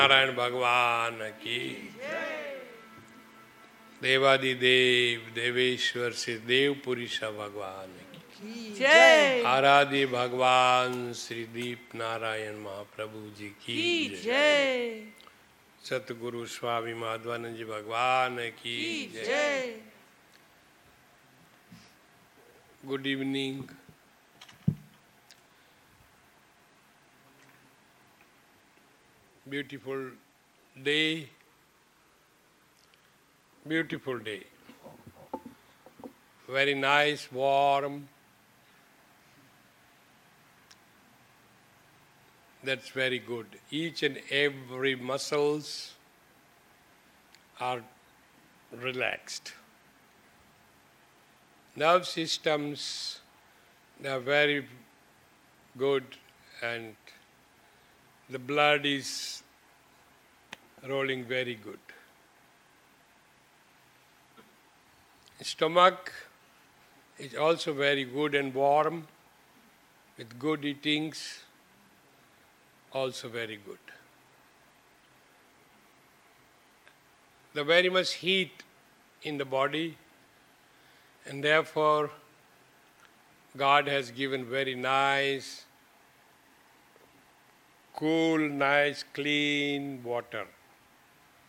नारायण भगवान की देवादिदेव देवेश्वर श्री देवपुरी भगवान की जय। आराध्य भगवान श्री दीप नारायण महाप्रभु जी की जय। सतगुरु स्वामी माधवानंद जी भगवान की जय। Good evening. Beautiful day. Beautiful day. Very nice, warm. That's very good. Each and every muscles are relaxed. Nerve systems, they are very good, and the blood is rolling very good. Stomach is also very good and warm, with good eatings, also very good. The very much heat in the body, and therefore God has given very nice, cool, nice, clean water.